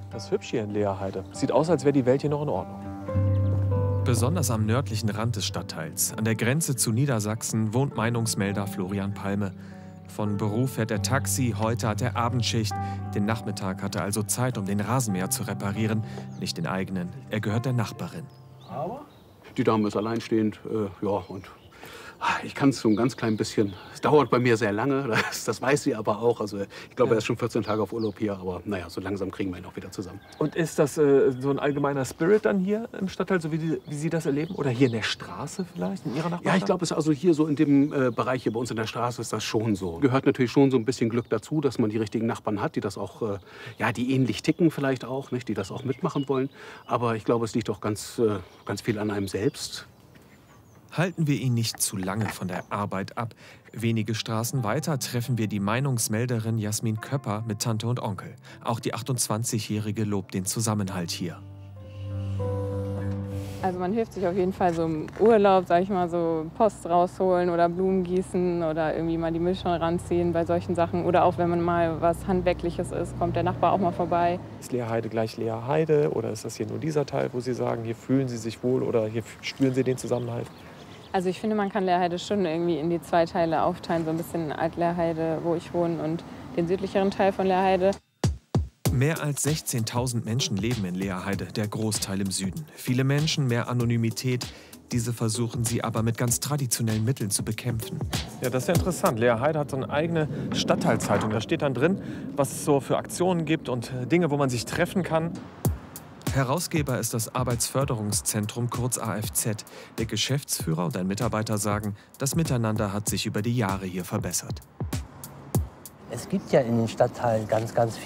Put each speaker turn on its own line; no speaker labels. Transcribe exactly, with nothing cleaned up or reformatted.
Das ist hübsch hier in Leerheide. Sieht aus, als wäre die Welt hier noch in Ordnung.
Besonders am nördlichen Rand des Stadtteils, an der Grenze zu Niedersachsen, wohnt Meinungsmelder Florian Palme. Von Beruf fährt er Taxi, heute hat er Abendschicht. Den Nachmittag hat er also Zeit, um den Rasenmäher zu reparieren. Nicht den eigenen, er gehört der Nachbarin.
Aber die Dame ist alleinstehend, äh, ja, und ich kann es so ein ganz klein bisschen. Es dauert bei mir sehr lange, das, das weiß sie aber auch. Also ich glaube,
Ja.
er ist schon vierzehn Tage auf Urlaub hier, aber naja, so langsam kriegen wir ihn auch wieder zusammen.
Und ist das äh, so ein allgemeiner Spirit dann hier im Stadtteil, so wie, die, wie Sie das erleben? Oder hier in der Straße vielleicht, in Ihrer Nachbarschaft?
Ja, ich glaube, es ist also hier so in dem äh, Bereich hier bei uns in der Straße ist das schon so. Gehört natürlich schon so ein bisschen Glück dazu, dass man die richtigen Nachbarn hat, die das auch, äh, ja, die ähnlich ticken vielleicht auch, nicht, die das auch mitmachen wollen. Aber ich glaube, es liegt auch ganz, äh, ganz viel an einem selbst.
Halten wir ihn nicht zu lange von der Arbeit ab. Wenige Straßen weiter treffen wir die Meinungsmelderin Jasmin Köpper mit Tante und Onkel. Auch die achtundzwanzigjährige lobt den Zusammenhalt hier.
Also man hilft sich auf jeden Fall so im Urlaub, sag ich mal, so Post rausholen oder Blumen gießen oder irgendwie mal die Mülltonne ranziehen bei solchen Sachen. Oder auch wenn man mal was Handwerkliches ist, kommt der Nachbar auch mal vorbei.
Ist Leerheide gleich Leerheide oder ist das hier nur dieser Teil, wo Sie sagen, hier fühlen Sie sich wohl oder hier spüren Sie den Zusammenhalt?
Also ich finde, man kann Leerheide schon irgendwie in die zwei Teile aufteilen. So ein bisschen Alt-Leerheide, wo ich wohne, und den südlicheren Teil von Leerheide.
Mehr als sechzehntausend Menschen leben in Leerheide, der Großteil im Süden. Viele Menschen, mehr Anonymität. Diese versuchen sie aber mit ganz traditionellen Mitteln zu bekämpfen.
Ja, das ist ja interessant. Leerheide hat so eine eigene Stadtteilzeitung. Da steht dann drin, was es so für Aktionen gibt und Dinge, wo man sich treffen kann.
Herausgeber ist das Arbeitsförderungszentrum, kurz A F Z. Der Geschäftsführer und ein Mitarbeiter sagen, das Miteinander hat sich über die Jahre hier verbessert.
Es gibt ja in den Stadtteilen ganz, ganz